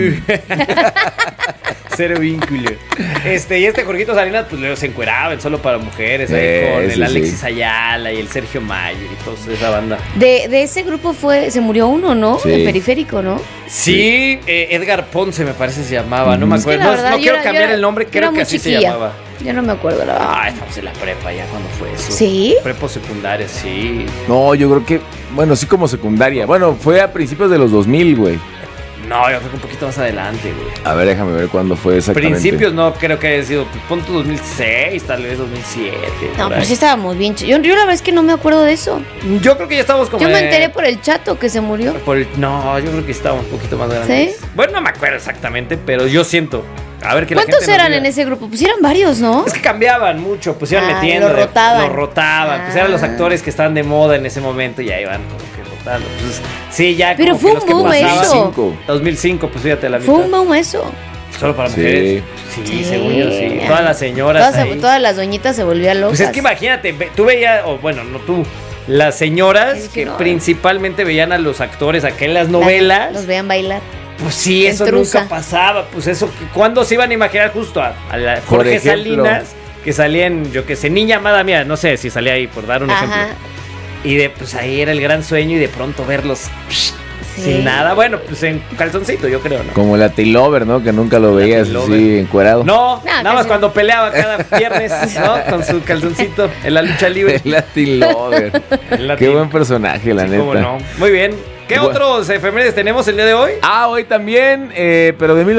Cero vínculo. Y este Jorgito Salinas, pues luego se encueraba en Solo para Mujeres, ahí con Sí, el Alexis sí. Ayala y el Sergio Mayer y toda esa banda. De ese grupo se murió uno, ¿no? Sí. El periférico, ¿no? Sí, Edgar Ponce me parece se llamaba, no me Es que acuerdo. la No, verdad, no yo quiero era- cambiar yo era- el nombre, yo era creo que muy así se chiquilla. llamaba. Yo no me acuerdo, la verdad. Ah, estamos en la prepa ya cuando fue eso. ¿Sí? Prepo secundaria, sí. No, yo creo que, bueno, sí como secundaria. Bueno, fue a principios de los 2000, güey. No, yo creo que un poquito más adelante, güey. A ver, déjame ver cuándo fue exactamente. Principios no creo que haya sido, pues, pon tu 2006, tal vez 2007. No, por pero ahí. sí estábamos bien. Yo la verdad es que no me acuerdo de eso. Yo creo que ya estábamos como Yo me de- enteré por el chato que se murió. No, yo creo que estábamos un poquito más grandes. ¿Sí? Bueno, no me acuerdo exactamente, pero yo siento. A ver que la ¿Cuántos gente nos eran diga. en ese grupo? Pues eran varios, ¿no? Es que cambiaban mucho, pues iban Ah, metiendo. lo rotaban. Lo rotaban. Pues Ah. eran los actores que estaban de moda en ese momento y ya iban como que rotando. Pues, sí, ya Pero como fue que un los que boom pasaban. eso. 2005, pues fíjate la Fue mitad. un boom eso. Solo para Sí. mujeres. Sí, Sí. según yo, sí. Todas las señoras ahí. Todas las doñitas se volvían locas. Pues es que imagínate, tú veías, o bueno, no tú, las señoras Es que que no, principalmente veían a los actores acá en las novelas. Los vean bailar. Pues sí, eso Entrusa. nunca pasaba. Pues eso, ¿cuándo se iban a imaginar justo a la Por Jorge ejemplo. Salinas? Que salían, yo qué sé, Niña Amada Mía, no sé si salía ahí por dar un Ajá. ejemplo. Y pues ahí era el gran sueño y de pronto verlos Sí. sin nada. Bueno, pues en calzoncito, yo creo, ¿no? Como la T-Lover, ¿no? Que nunca lo veías T-Lover. así encuerado. No, nada más casi cuando peleaba cada viernes, ¿no? Con su calzoncito en la lucha libre. La T-Lover. La Qué T- buen personaje, la Sí, neta. cómo no. Muy bien. ¿Qué Bueno. otros efemérides tenemos el día de hoy? Ah, hoy también, pero de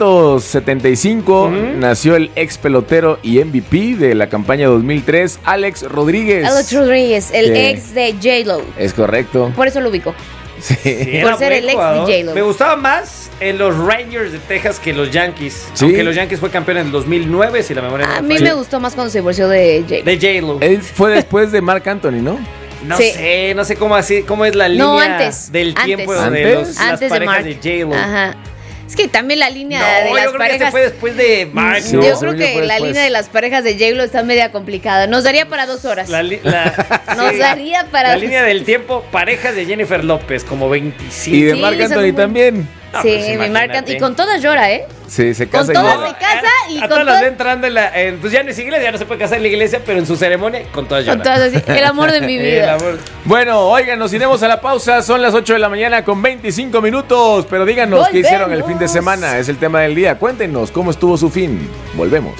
1975 nació el ex pelotero y MVP de la campaña 2003, Alex Rodríguez. Alex Rodríguez, el Sí. ex de J-Lo. Es correcto. Por eso lo ubico. Sí. Sí, era Por ser buen el ex jugador. de J-Lo. Me gustaba más en los Rangers de Texas que los Yankees. Sí. Aunque los Yankees fue campeón en el 2009, si la memoria no A me mí falla. me gustó más cuando se divorció de J-Lo. De J-Lo. Él fue después de Marc Anthony, ¿no? No Sí. sé, no sé cómo así, cómo es la línea No, antes, del antes. tiempo de ¿Antes? las Antes de parejas Mark. de J-Lo. Ajá. Es que también la línea No, de yo las creo que parejas. ese fue después de Mark. No, yo ¿no? creo según yo que fue la después. línea de las parejas de J-Lo está media complicada. Nos daría para 2 horas. Nos daría para La dos. línea del tiempo, parejas de Jennifer López, como 25. Y de Sí, Marc son muy Anthony buenos. también. Ah, Sí, pues mi imagínate. marca. Y con todas llora, ¿eh? Sí, se Con casa y todas llora. se casa y a con todas las todas. ve entrando en la. Pues ya no es iglesia, ya no se puede casar en la iglesia, pero en su ceremonia, con todas Con lloran. todas así. El amor de mi El vida. amor. Bueno, oigan, nos iremos a la pausa. Son las 8 de la mañana con 25 minutos. Pero díganos qué hicieron el fin de semana. Es el tema del día. Cuéntenos cómo estuvo su fin. Volvemos.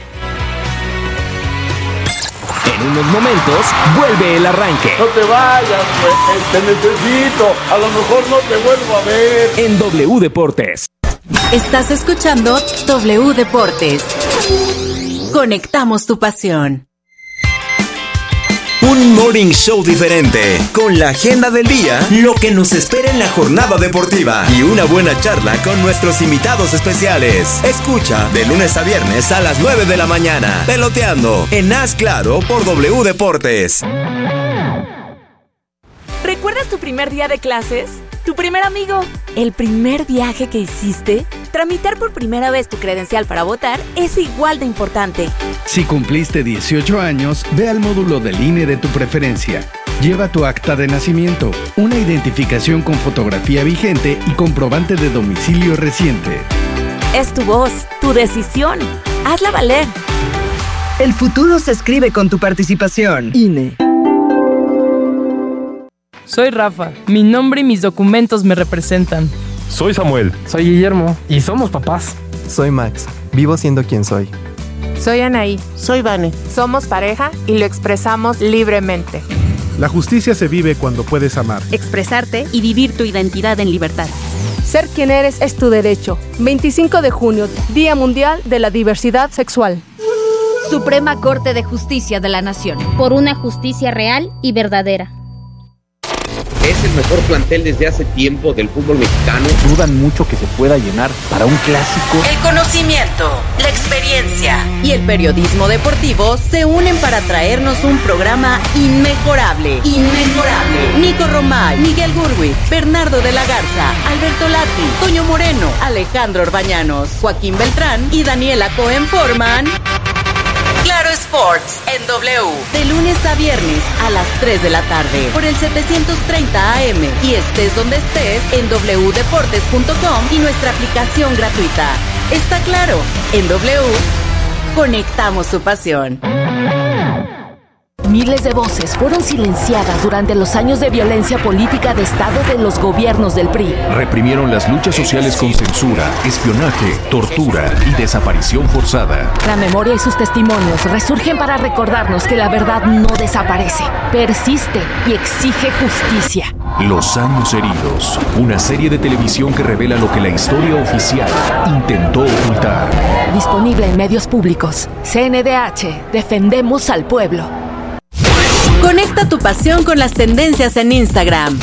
En unos momentos vuelve el arranque. No te vayas, güey, te necesito. A lo mejor no te vuelvo a ver. En W Deportes. Estás escuchando W Deportes. Conectamos tu pasión. Un morning show diferente, con la agenda del día, lo que nos espera en la jornada deportiva y una buena charla con nuestros invitados especiales. Escucha de lunes a viernes a las 9 de la mañana, Peloteando, en Haz Claro por W Deportes. ¿Recuerdas tu primer día de clases? ¿Tu primer amigo? ¿El primer viaje que hiciste? Tramitar por primera vez tu credencial para votar es igual de importante. Si cumpliste 18 años, ve al módulo del INE de tu preferencia. Lleva tu acta de nacimiento, una identificación con fotografía vigente y comprobante de domicilio reciente. Es tu voz, tu decisión. Hazla valer. El futuro se escribe con tu participación. INE. Soy Rafa. Mi nombre y mis documentos me representan. Soy Samuel. Soy Guillermo. Y somos papás. Soy Max. Vivo siendo quien soy. Soy Anaí. Soy Vane. Somos pareja y lo expresamos libremente. La justicia se vive cuando puedes amar, expresarte y vivir tu identidad en libertad. Ser quien eres es tu derecho. 25 de junio, Día Mundial de la Diversidad Sexual. Suprema Corte de Justicia de la Nación. Por una justicia real y verdadera. Es el mejor plantel desde hace tiempo del fútbol mexicano. Dudan mucho que se pueda llenar para un clásico. El conocimiento, la experiencia y el periodismo deportivo se unen para traernos un programa inmejorable. Nico Romay, Miguel Gurwitz, Bernardo de la Garza, Alberto Lati, Toño Moreno, Alejandro Orbañanos, Joaquín Beltrán y Daniela Cohen forman Claro Sports en W, de lunes a viernes a las 3 de la tarde por el 730 AM y estés donde estés en wdeportes.com y nuestra aplicación gratuita. Está claro, en W conectamos su pasión. Miles de voces fueron silenciadas durante los años de violencia política de Estado de los gobiernos del PRI. Reprimieron las luchas sociales con censura, espionaje, tortura y desaparición forzada. La memoria y sus testimonios resurgen para recordarnos que la verdad no desaparece, persiste y exige justicia. Los años heridos, una serie de televisión que revela lo que la historia oficial intentó ocultar. Disponible en medios públicos. CNDH, defendemos al pueblo. Conecta tu pasión con las tendencias en Instagram.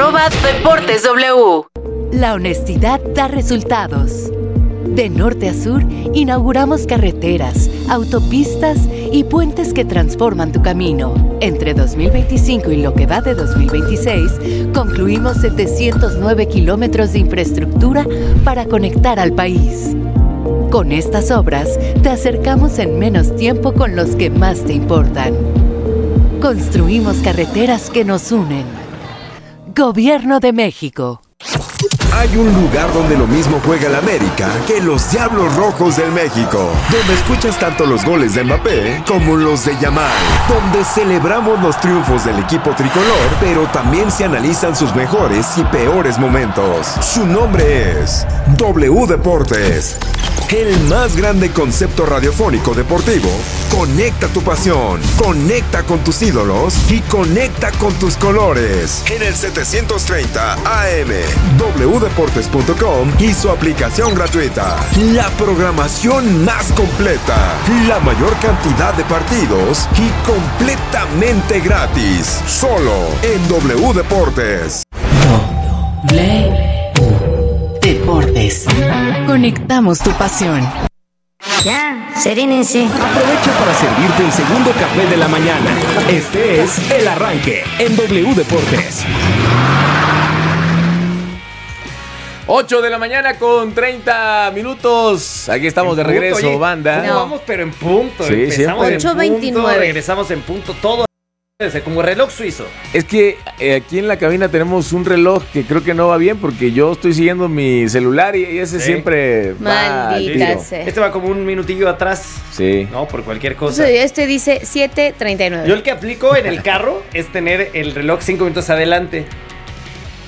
@DeportesW. La honestidad da resultados. De norte a sur, inauguramos carreteras, autopistas y puentes que transforman tu camino. Entre 2025 y lo que va de 2026, concluimos 709 kilómetros de infraestructura para conectar al país. Con estas obras, te acercamos en menos tiempo con los que más te importan. Construimos carreteras que nos unen. Gobierno de México. Hay un lugar donde lo mismo juega el América que los Diablos Rojos del México, donde escuchas tanto los goles de Mbappé como los de Yamal, donde celebramos los triunfos del equipo tricolor, pero también se analizan sus mejores y peores momentos. Su nombre es W Deportes, el más grande concepto radiofónico deportivo. Conecta tu pasión, conecta con tus ídolos y conecta con tus colores. En el 730 AM, wdeportes.com y su aplicación gratuita. La programación más completa, la mayor cantidad de partidos y completamente gratis. Solo en W Deportes. W Deportes. Conectamos tu pasión. Ya, serénense. Aprovecha para servirte el segundo café de la mañana. Este es El Arranque en W Deportes. 8 de la mañana con 30 minutos. Aquí estamos de regreso, oye, banda. No, vamos, pero en punto. Sí, empezamos en 8:29. punto, regresamos en punto, todo como reloj suizo. Es que aquí en la cabina tenemos un reloj que creo que no va bien porque yo estoy siguiendo mi celular y ese siempre va al Maldita tiro. sea. Este va como un minutillo atrás. Sí. No, por cualquier cosa. Este dice 7:39. Yo el que aplico en el carro es tener el reloj 5 minutos adelante.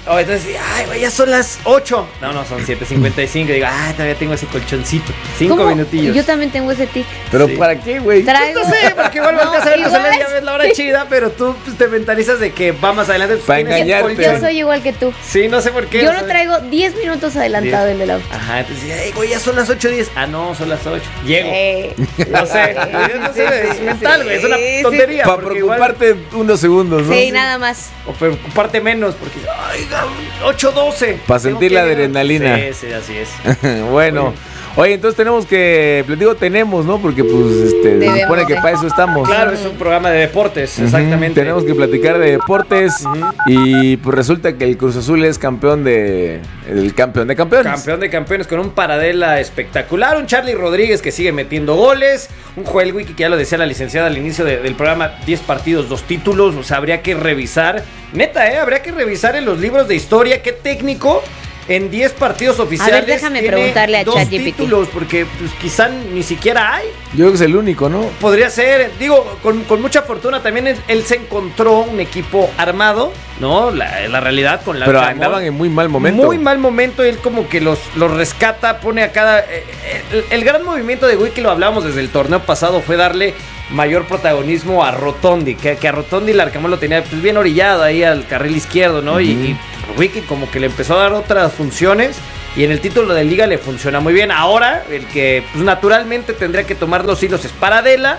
Entonces, ay, güey, ya son las 8. No, son 7:55. Digo, todavía tengo ese colchoncito. 5 minutillos. Yo también tengo ese tic. ¿Pero para qué, güey? No sé, porque igual volteas a ver tu celular y ya ves la hora chida, pero tú pues, te mentalizas de que va más adelante. Para engañarte. Yo soy igual que tú. Sí, no sé por qué. Yo lo traigo 10 minutos adelantado el del auto. Ajá, entonces, ay, güey, ya son las 8:10. No, son las 8. Llego. No sé. No sé, es mental, güey. Es una tontería. Para preocuparte unos segundos, ¿no? Sí, nada más. O preocuparte menos, porque, ay, 8:12. Para sentir la adrenalina. Sí, así es. Bueno. Oye, entonces tenemos, ¿no? Porque pues se supone que para eso estamos. Claro, es un programa de deportes, exactamente. Tenemos que platicar de deportes y pues resulta que el Cruz Azul es campeón de campeones. Campeón de campeones con un Paradela espectacular, un Charly Rodríguez que sigue metiendo goles, un Joel Wiki que ya lo decía la licenciada al inicio del programa, 10 partidos, 2 títulos, o sea, habría que revisar, habría que revisar en los libros de historia qué técnico en 10 partidos oficiales. A ver, déjame preguntarle a ChatGPT. Títulos, porque pues, quizá ni siquiera hay. Yo creo que es el único, ¿no? Podría ser, digo, con mucha fortuna también él se encontró un equipo armado, ¿no? La realidad con la Pero andaban en muy mal momento. Muy mal momento, él como que los rescata, pone a cada... El gran movimiento de Wiki, lo hablábamos desde el torneo pasado, fue darle mayor protagonismo a Rotondi, que a Rotondi Larcamón lo tenía pues, bien orillado ahí al carril izquierdo, ¿no? Y Wiki como que le empezó a dar otras funciones y en el título de liga le funciona muy bien. Ahora, el que pues, naturalmente tendría que tomar los hilos es Paradela,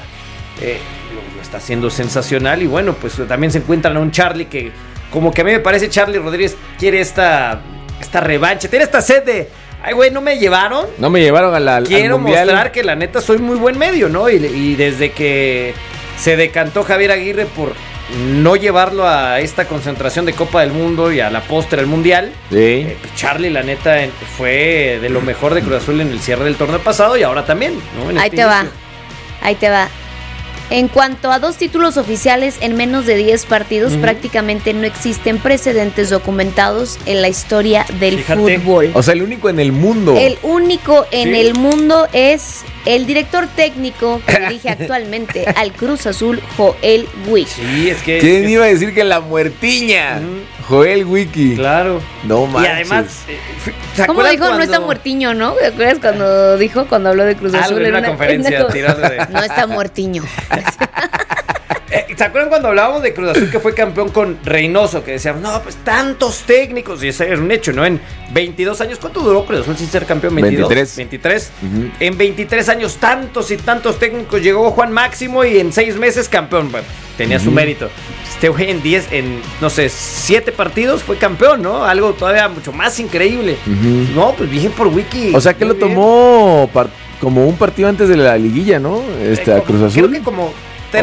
lo está haciendo sensacional y bueno, pues también se encuentran a un Charly que como que a mí me parece Charly Rodríguez quiere esta revancha, tiene esta sed de... Ay, güey, ¿no me llevaron? No me llevaron Quiero al mundial. mostrar que la neta soy muy buen medio, ¿no? Y desde que se decantó Javier Aguirre por no llevarlo a esta concentración de Copa del Mundo y a la postre al mundial, pues Charly, la neta, fue de lo mejor de Cruz Azul en el cierre del torneo pasado y ahora también, ¿no? Ahí te va. En cuanto a 2 títulos oficiales en menos de 10 partidos, prácticamente no existen precedentes documentados en la historia del fútbol. O sea, el único en el mundo. El único en el mundo es el director técnico que dirige actualmente al Cruz Azul, Joel Wiki. Sí, es que... ¿Quién iba a decir que la muertiña? Joel Wiki. Claro. No manches. Y además... ¿Cómo dijo? No está muertiño, ¿no? ¿Te acuerdas cuando habló de Cruz Azul? En una conferencia. No está muertiño. ¿Se acuerdan cuando hablábamos de Cruz Azul que fue campeón con Reynoso? Que decíamos, no, pues tantos técnicos. Y ese era un hecho, ¿no? En 22 años, ¿cuánto duró Cruz Azul sin ser campeón? 23. En 23 años, tantos y tantos técnicos. Llegó Juan Máximo y en 6 meses campeón. Bueno, tenía su mérito. Este güey en 7 partidos fue campeón, ¿no? Algo todavía mucho más increíble. No, pues bien por Wiki. O sea que lo tomó como un partido antes de la liguilla, ¿no? A Cruz Azul. Creo que como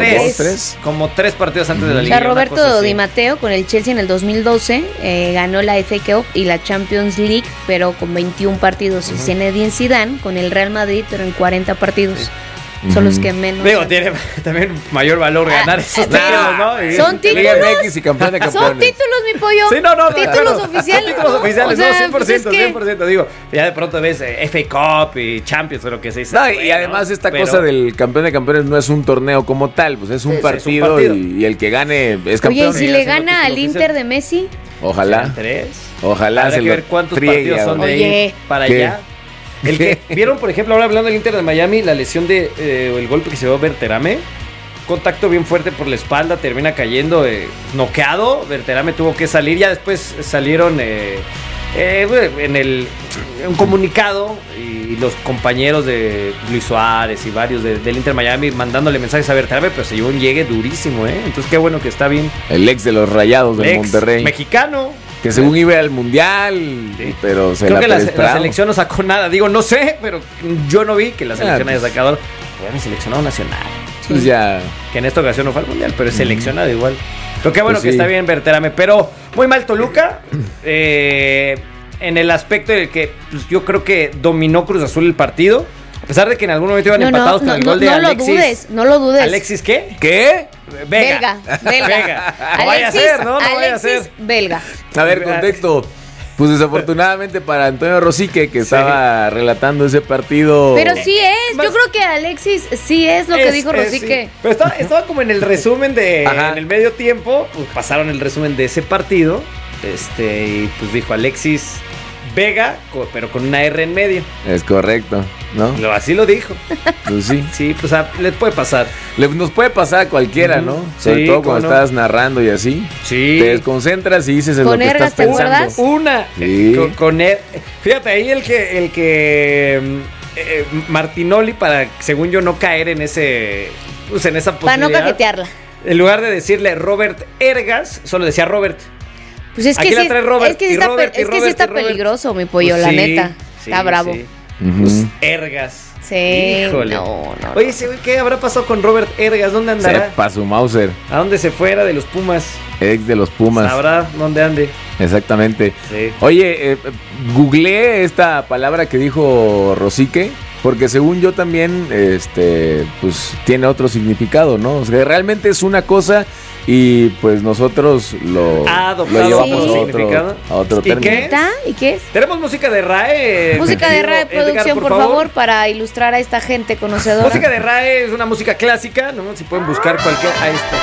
3 partidos antes de la liga. O sea, Roberto Di Matteo con el Chelsea en el 2012 ganó la FA Cup y la Champions League, pero con 21 partidos. Y Zinedine Zidane con el Real Madrid, pero en 40 partidos. Son los que menos. Digo, tiene también mayor valor ganar esos títulos, ¿no? Son títulos. Liga MX y campeón de campeones. Son títulos, mi pollo. Sí, no, títulos oficiales. Son títulos oficiales, o sea, no, 100%, pues es que... 100%. Digo, ya de pronto ves FA Cup y Champions, o lo que se dice. No, y además esta cosa del campeón de campeones no es un torneo como tal, pues es un partido, y el que gane es campeón. Oye, ¿y si le gana al Inter de Messi? Ojalá. 3. Ojalá. Habrá que ver cuántos partidos son de ahí para allá. El que vieron, por ejemplo, ahora hablando del Inter de Miami, la lesión el golpe que se dio Berterame, contacto bien fuerte por la espalda, termina cayendo noqueado. Berterame tuvo que salir, ya después salieron en un comunicado y los compañeros de Luis Suárez y varios del Inter Miami mandándole mensajes a Berterame, pero se llevó un llegue durísimo, Entonces qué bueno que está bien. El ex de los Rayados del Monterrey. Mexicano. Que según iba al mundial, pero se creo que la selección no sacó nada. Digo, no sé, pero yo no vi que la selección haya sacado. Fue mi seleccionado nacional. Pues ya. Que en esta ocasión no fue al mundial, pero es seleccionado igual. Pero qué bueno que está bien Berterame. Pero muy mal Toluca. En el aspecto de que pues, yo creo que dominó Cruz Azul el partido. A pesar de que en algún momento iban empatados con el gol de Alexis. No lo dudes. ¿Alexis qué? ¿Qué? Belga. No vaya a ser, ¿no? No vaya a ser. Belga. A ver, contexto. Pues desafortunadamente para Antonio Rosique, que estaba relatando ese partido. Pero sí es, yo creo que Alexis sí es lo que dijo Rosique. Sí. Pero estaba como en el resumen en el medio tiempo, pues pasaron el resumen de ese partido. Y pues dijo Alexis Vega, pero con una R en medio. Es correcto, ¿no? Así lo dijo. Pues sí. Sí, pues le puede pasar. Nos puede pasar a cualquiera, ¿no? Sobre todo cuando estás narrando y así. Sí. Te desconcentras y dices lo que estás pensando. Una. Sí. Con fíjate, ahí el que Martinoli, para, según yo, no caer en ese, pues en esa posibilidad. Para no cajetearla. En lugar de decirle Robert Ergas, solo decía Robert. Pues es que aquí la trae Robert. Es que sí está peligroso, mi pollo, la neta. Está bravo. Sí. Pues Ergas. Sí. Híjole. No. Oye, ¿qué habrá pasado con Robert Ergas? ¿Dónde andará? Sepa su Mauser. ¿A dónde se fue? Era de los Pumas. Ex de los Pumas. ¿Sabrá dónde ande? Exactamente. Sí. Oye, googleé esta palabra que dijo Rosique, porque según yo también, pues tiene otro significado, ¿no? O sea, realmente es una cosa y pues nosotros lo llevamos a otro término. ¿Y qué es? Tenemos música de RAE. Música de RAE, producción, por favor, para ilustrar a esta gente conocedora. Música de RAE es una música clásica, ¿no? Si pueden buscar cualquier... Ahí está.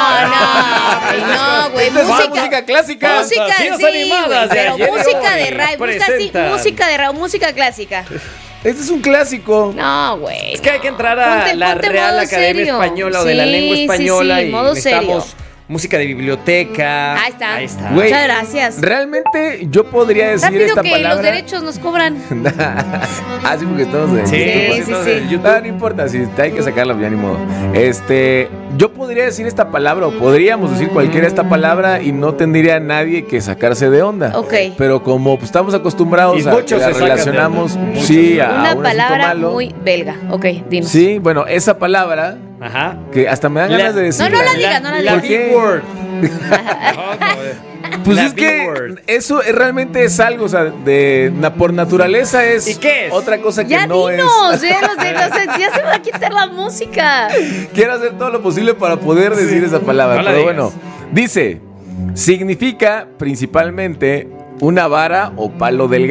No, güey. Música clásica. Fantasías animadas. Pero música de RAE. Busca así, música de RAE, música clásica. Este es un clásico. No, güey. Es que hay que entrar a la Real Academia Española o de la Lengua Española y necesitamos música de biblioteca. Ahí está. Wey, muchas gracias. Realmente yo podría decir rápido esta que palabra. Los derechos nos cobran. Sí, porque estamos en YouTube. No importa, si hay que sacarla, ya ni modo. Yo podría decir esta palabra, o podríamos decir cualquiera esta palabra y no tendría nadie que sacarse de onda. Ok. Pero como pues, estamos acostumbrados a que la relacionamos, sí, a una un palabra malo, muy belga. Ok, dinos. Sí, bueno, esa palabra. Ajá. Que hasta me dan ganas de decir. No la digas, no la digas. ¿Por qué? Pues es que eso realmente es algo, o sea, por naturaleza es. ¿Y qué es? Otra cosa que ya no dinos, es. Ya se va a quitar la música. Quiero hacer todo lo posible para poder decir esa palabra, no pero digas. bueno, dice, significa principalmente una vara o palo delgado.